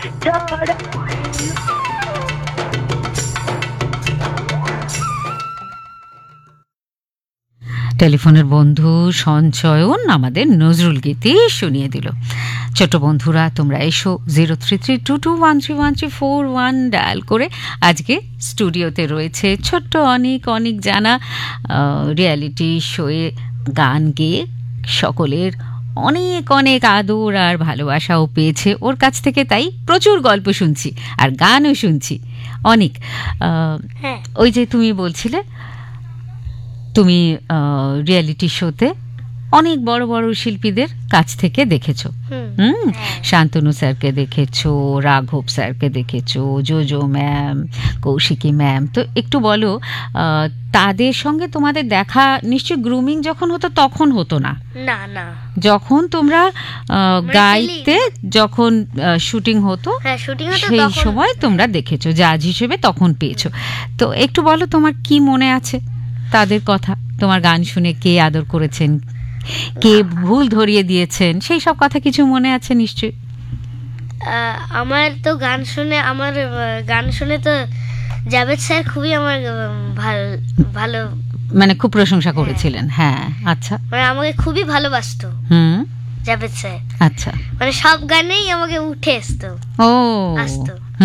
ঝড় টেলিফোনের বন্ধু সঞ্চয়ন আমাদের নজরুল গীতি শুনিয়ে দিল। ছোট বন্ধুরা, তোমরা এসো 0332213141 ডায়াল করে। আজকে স্টুডিওতে রয়েছে ছোট্ট অনেক অনেক জানা রিয়ালিটি শোয়ে গান গেয়ে সকলের অনেক অনেক আদর আর ভালোবাসাও পেয়েছে ওর কাছ থেকে, তাই প্রচুর গল্প শুনছি আর গানও শুনছি অনেক। হ্যাঁ ওই যে তুমি বলছিলে তুমি রিয়েলিটি শোতে অনেক বড় বড় শিল্পীদের কাছ থেকে দেখেছো। শান্তনু স্যারকে দেখেছো, রাঘব স্যারকে দেখেছো, জোজো ম্যাম, কৌশিকী ম্যাম। তো একটু বলো, তাদের সঙ্গে তোমাদের দেখা নিশ্চয়ই গ্রুমিং যখন হতো তখন হতো না? না না, যখন তোমরা গাইতে, যখন শুটিং হতো সেই সময় তোমরা দেখেছো, জাজ হিসেবে তখন পেয়েছো। তো একটু বলো তোমার কি মনে আছে তাদের কথা, তোমার গান শুনে কে আদর করেছেন, কে ভুল ধরিয়ে দিয়েছেন, সেই সব কথা কিছু মনে আছে নিশ্চয়ই? আমার তো গান শুনে তো জাভেদ স্যার খুবই আমার ভালো মানে খুব প্রশংসা করেছিলেন। হ্যাঁ, আচ্ছা, মানে আমাকে খুবই ভালোবাসতো জাভেদ স্যার। আচ্ছা, মানে সব গানেই আমাকে উঠে আসতো।